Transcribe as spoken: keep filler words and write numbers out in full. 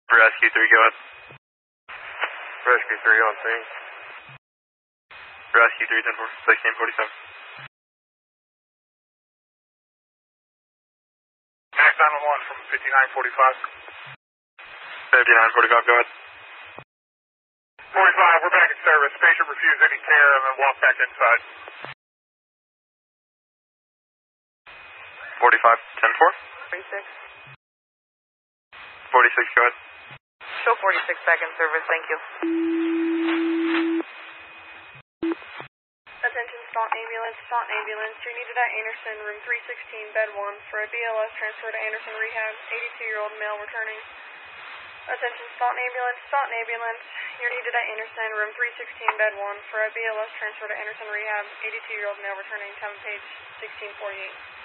Rescue three, go ahead. Rescue three on scene. Rescue three, ten four, sixteen forty-seven. Max nine one one from fifty-nine forty-five. fifty-nine forty-five, go ahead. forty-five, we're back in service. Patient refused any care and then walked back inside. forty-five, ten four. forty-six. forty-six, go ahead. Show forty-six back in service, thank you. Attention, Staunton Ambulance, Staunton Ambulance. You're needed at Anderson, room three sixteen, bed one, for a B L S transfer to Anderson Rehab, eighty-two-year-old male returning. Attention, Staunton Ambulance, Staunton Ambulance. You're needed at Anderson, room three sixteen, bed one, for a B L S transfer to Anderson Rehab, eighty-two-year-old male returning, time of page sixteen forty-eight.